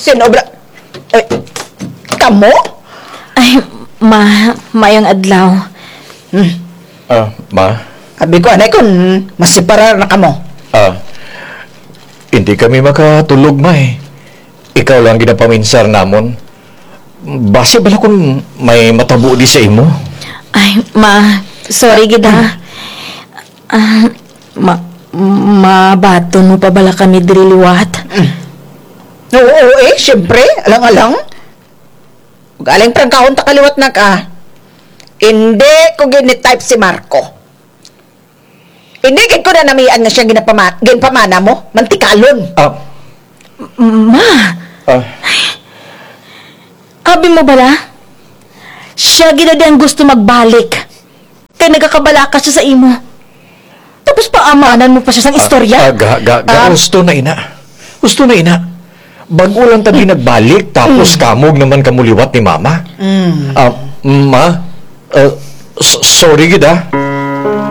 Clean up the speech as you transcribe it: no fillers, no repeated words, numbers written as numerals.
Sinobra... Eh, kamo? Ay, mayang adlaw. Ma, Abi ko, anay kung masipara na kamo. hindi kami makatulog, ma eh. Ikaw lang ginapaminsar namon. Base bala kung may matabo di sa imo. Ay, sorry gida. Mabaton mo pa bala kami diri liwat. Oo, siyempre. Alang-alang. Galing prangkahon ta kaliwat na ka. Hindi ko gini-type si Marco. Hindi gid ko na namian nga siyang ginpamana mo. Mantikalon. Ma, abi mo bala? Siya gina ang gusto magbalik. Kaya nagkakabalaka siya sa imo. Tapos paamanan mo pa siya sang istorya. Gusto na ina. Gusto na ina. Bago lang tabi nagbalik, tapos kamog naman kamuliwat ni mama. Ma, sorry gid